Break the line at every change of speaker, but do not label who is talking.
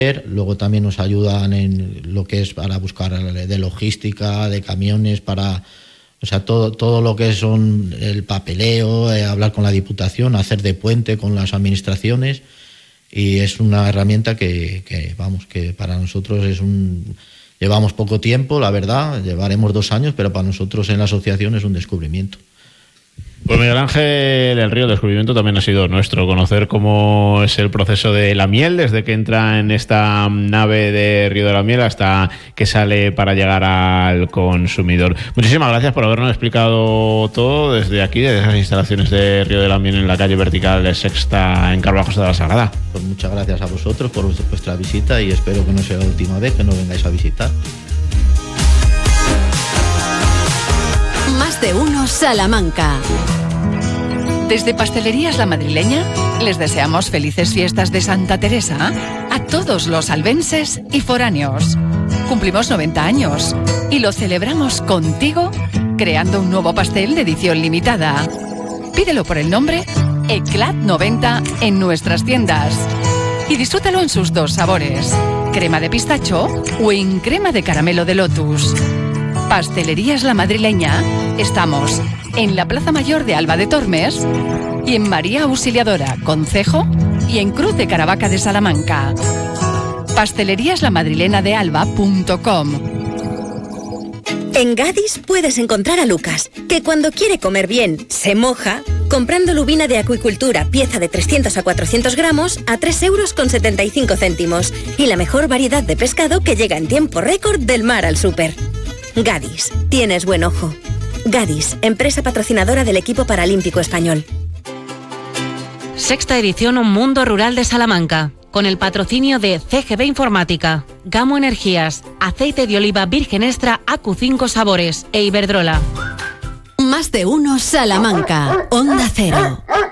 Luego también nos ayudan en lo que es para buscar de logística, de camiones, para, o sea, todo lo que son el papeleo, hablar con la Diputación, hacer de puente con las administraciones, y es una herramienta que para nosotros llevamos poco tiempo, la verdad, llevaremos 2 años, pero para nosotros en la asociación es un descubrimiento.
Pues Miguel Ángel del Río, el descubrimiento también ha sido nuestro, conocer cómo es el proceso de la miel, desde que entra en esta nave de Río de la Miel hasta que sale para llegar al consumidor. Muchísimas gracias por habernos explicado todo desde aquí, desde esas instalaciones de Río de la Miel en la calle Vertical de Sexta, en Carbajos de la Sagrada.
Pues muchas gracias a vosotros por vuestra visita y espero que no sea la última vez que nos vengáis a visitar.
Más de uno Salamanca. Desde Pastelerías La Madrileña les deseamos felices fiestas de Santa Teresa a todos los albenses y foráneos. Cumplimos 90 años y lo celebramos contigo creando un nuevo pastel de edición limitada. Pídelo por el nombre Eclat 90 en nuestras tiendas y disfrútalo en sus 2 sabores, crema de pistacho o en crema de caramelo de lotus. Pastelerías La Madrileña. Estamos en la Plaza Mayor de Alba de Tormes y en María Auxiliadora, Concejo, y en Cruz de Caravaca de Salamanca. Pasteleriaslamadrilenadealba.com.
En Gadis puedes encontrar a Lucas, que cuando quiere comer bien se moja, comprando lubina de acuicultura, pieza de 300 a 400 gramos a 3,75 €, y la mejor variedad de pescado que llega en tiempo récord del mar al súper. Gadis, tienes buen ojo. Gadis, empresa patrocinadora del equipo paralímpico español.
Sexta edición Mundo Rural de Salamanca, con el patrocinio de CGB Informática, Gamo Energías, aceite de oliva virgen extra AQ5 sabores e Iberdrola.
Más de uno Salamanca, Onda Cero.